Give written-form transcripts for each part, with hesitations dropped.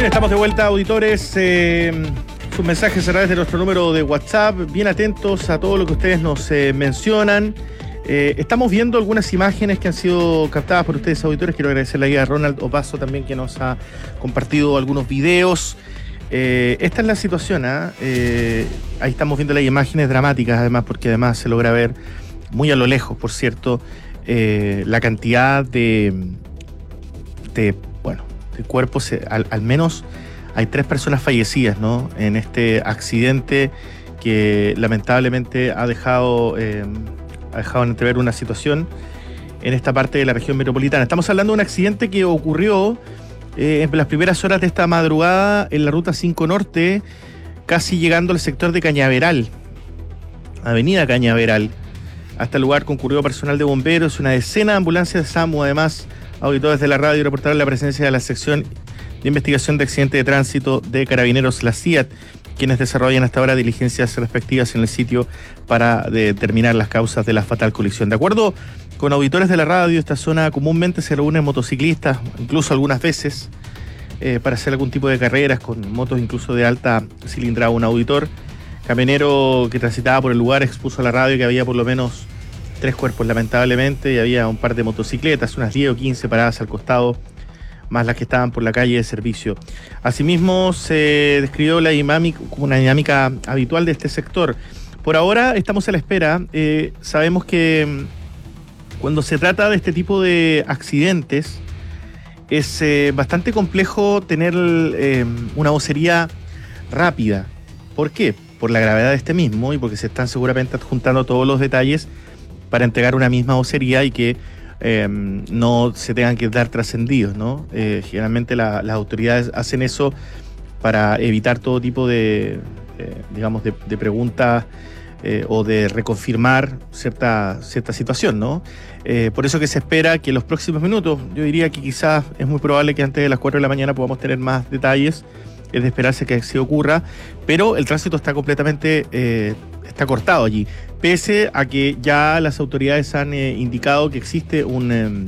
Bien, estamos de vuelta, auditores. Sus mensajes a través de nuestro número de WhatsApp. Bien atentos a todo lo que ustedes nos mencionan. Estamos viendo algunas imágenes que han sido captadas por ustedes, auditores. Quiero agradecerle ahí a Ronald Opaso también, que nos ha compartido algunos videos. Esta es la situación, ahí estamos viendo las imágenes dramáticas, además, porque además se logra ver muy a lo lejos, por cierto, la cantidad de cuerpos. Al menos hay 3 personas fallecidas, ¿no?, en este accidente que lamentablemente ha dejado entrever una situación en esta parte de la región metropolitana. Estamos hablando de un accidente que ocurrió en las primeras horas de esta madrugada en la ruta 5 Norte, casi llegando al sector de Cañaveral, avenida Cañaveral. Hasta el lugar concurrió personal de bomberos, una decena de ambulancias de SAMU, además, auditores de la radio reportaron la presencia de la sección de investigación de accidentes de tránsito de Carabineros, la CIAT, quienes desarrollan hasta ahora diligencias respectivas en el sitio para determinar las causas de la fatal colisión. De acuerdo con auditores de la radio, esta zona comúnmente se reúnen motociclistas, incluso algunas veces, para hacer algún tipo de carreras con motos incluso de alta cilindrada. Un auditor camionero que transitaba por el lugar expuso a la radio que había por lo menos 3 cuerpos, lamentablemente, y había un par de motocicletas, unas 10 o 15 paradas al costado, más las que estaban por la calle de servicio. Asimismo, se describió la dinámica como una dinámica habitual de este sector. Por ahora estamos a la espera. Sabemos que cuando se trata de este tipo de accidentes es bastante complejo tener una vocería rápida. ¿Por qué? Por la gravedad de este mismo y porque se están seguramente adjuntando todos los detalles para entregar una misma vocería y que no se tengan que dar trascendidos, ¿no? Generalmente las autoridades hacen eso para evitar todo tipo de preguntas o de reconfirmar cierta situación, ¿no? Por eso que se espera que en los próximos minutos, yo diría que quizás es muy probable que antes de las 4 de la mañana podamos tener más detalles. Es de esperarse que así ocurra, pero el tránsito está completamente está cortado allí, pese a que ya las autoridades han indicado que existe un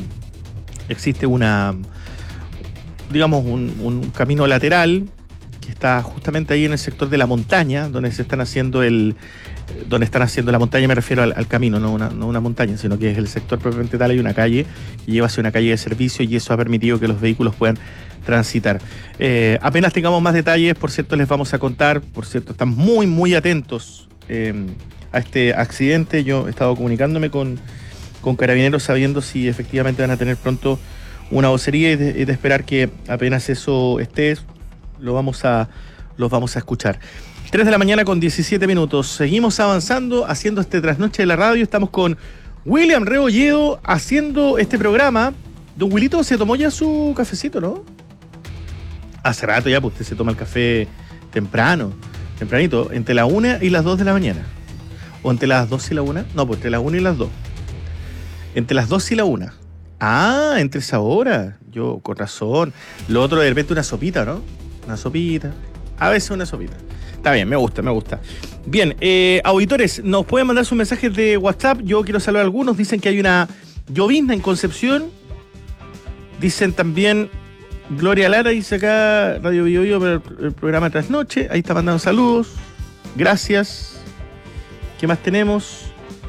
camino lateral que está justamente ahí en el sector de la montaña, donde están haciendo la montaña. Me refiero al camino, no una montaña, sino que es el sector propiamente tal. Hay una calle que lleva hacia una calle de servicio y eso ha permitido que los vehículos puedan transitar. Apenas tengamos más detalles, por cierto, les vamos a contar. Por cierto, están muy, muy atentos a este accidente. Yo he estado comunicándome con Carabineros sabiendo si efectivamente van a tener pronto una vocería y de esperar que apenas eso esté, los vamos a escuchar. 3 de la mañana con 17 minutos. Seguimos avanzando, haciendo este trasnoche de la radio. Estamos con William Rebolledo haciendo este programa. Don Wilito se tomó ya su cafecito, ¿no? Hace rato ya, pues usted se toma el café tempranito, entre la 1 y las 2 de la mañana. ¿O entre las 2 y la 1? No, pues entre las 1 y las 2. Entre las 2 y la 1. Ah, entre esa hora. Yo, con razón. Lo otro, de repente, una sopita, ¿no? Una sopita. A veces una sopita. Está bien, me gusta. Bien, auditores, nos pueden mandar sus mensajes de WhatsApp. Yo quiero saludar a algunos. Dicen que hay una llovizna en Concepción. Dicen también Gloria Lara, dice acá Radio Bio Bio para el programa Trasnoche. Ahí está mandando saludos. Gracias. ¿Qué más tenemos?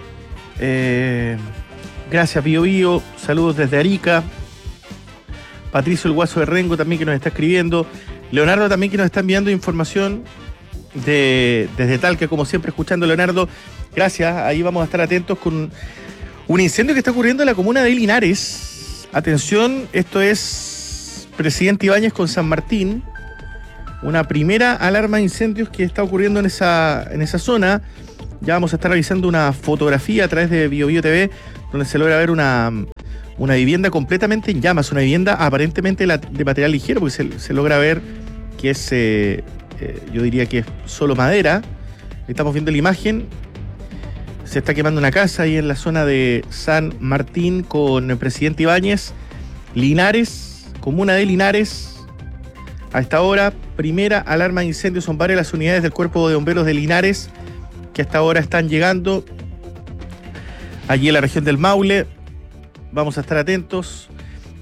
Gracias, Bio Bio. Saludos desde Arica. Patricio el Guaso de Rengo también, que nos está escribiendo. Leonardo también, que nos está enviando información desde Talca, como siempre, escuchando a Leonardo. Gracias. Ahí vamos a estar atentos con un incendio que está ocurriendo en la comuna de Linares. Atención, esto es Presidente Ibáñez con San Martín. Una primera alarma de incendios que está ocurriendo en esa zona. Ya vamos a estar revisando una fotografía a través de Bio Bio TV, donde se logra ver una vivienda completamente en llamas, una vivienda aparentemente de material ligero, porque se logra ver que es, yo diría que es solo madera. Estamos viendo la imagen. Se está quemando una casa ahí en la zona de San Martín con el Presidente Ibáñez. Linares, comuna de Linares. A esta hora, primera alarma de incendio. Son varias las unidades del Cuerpo de Bomberos de Linares que hasta ahora están llegando allí en la región del Maule. Vamos a estar atentos.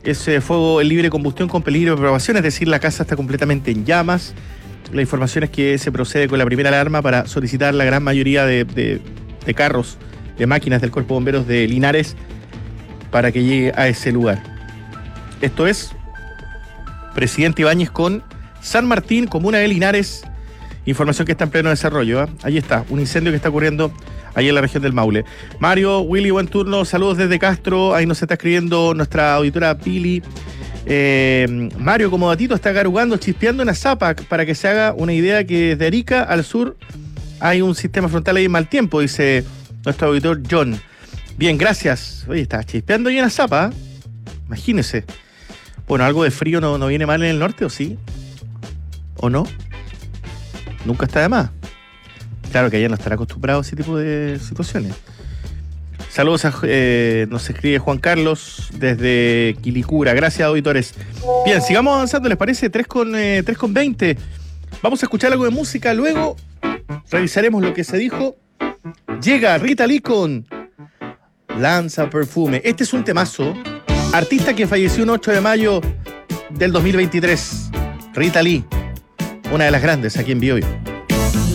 Es fuego en libre combustión con peligro de propagación, es decir, la casa está completamente en llamas. La información es que se procede con la primera alarma para solicitar la gran mayoría de carros, de máquinas del Cuerpo de Bomberos de Linares para que llegue a ese lugar. Esto es Presidente Ibáñez con San Martín, comuna de Linares. Información que está en pleno desarrollo, ¿eh? Ahí está, un incendio que está ocurriendo ahí en la región del Maule. Mario, Willy, buen turno, saludos desde Castro. Ahí nos está escribiendo nuestra auditora Pili. Mario, como datito, está garugando, chispeando en Azapac, para que se haga una idea que desde Arica al sur hay un sistema frontal ahí en mal tiempo, dice nuestro auditor John. Bien, gracias. Oye, está chispeando ahí en Azapa, ¿eh? Imagínese. Bueno, algo de frío no viene mal en el norte, ¿o sí? ¿O no? Nunca está de más. Claro que allá no estará acostumbrado a ese tipo de situaciones. Saludos nos escribe Juan Carlos desde Quilicura. Gracias, auditores. Bien, sigamos avanzando, ¿les parece? 3:20. Vamos a escuchar algo de música, luego revisaremos lo que se dijo. Llega Rita Lee con Lanza Perfume. Este es un temazo. Artista que falleció un 8 de mayo del 2023. Rita Lee, una de las grandes aquí en Biobío.